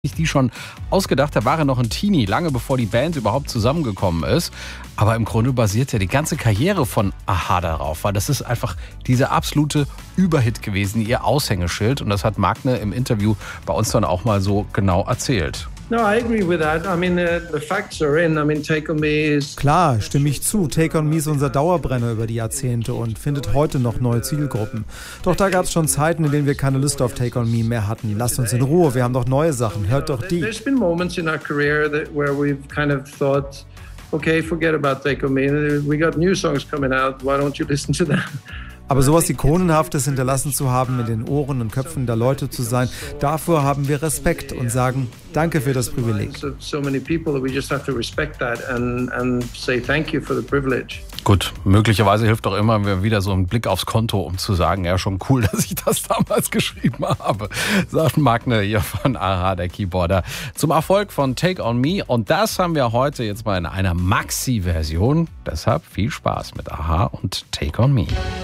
sich die schon ausgedacht. Da war er noch ein Teenie, lange bevor die Band überhaupt zusammengekommen ist. Aber im Grunde basiert ja die ganze Karriere von a-ha darauf, weil das ist einfach dieser absolute Überhit gewesen, ihr Aushängeschild. Und das hat Magne im Interview bei uns dann auch mal so genau erzählt. Klar, stimme ich zu. Take On Me ist unser Dauerbrenner über die Jahrzehnte und findet heute noch neue Zielgruppen. Doch da gab es schon Zeiten, in denen wir keine Lust auf Take On Me mehr hatten. Lasst uns in Ruhe, wir haben doch neue Sachen. Hört doch die. There's been moments in our career where we've kind of thought, okay, forget about Take On Me. We got new songs coming out. Why don't you listen to them? Aber sowas Ikonenhaftes hinterlassen zu haben, in den Ohren und Köpfen der Leute zu sein, dafür haben wir Respekt und sagen, danke für das Privileg. Gut, möglicherweise hilft auch immer wieder so ein Blick aufs Konto, um zu sagen, ja, schon cool, dass ich das damals geschrieben habe, sagt Magne hier von a-ha, der Keyboarder, zum Erfolg von Take On Me. Und das haben wir heute jetzt mal in einer Maxi-Version. Deshalb viel Spaß mit a-ha und Take On Me.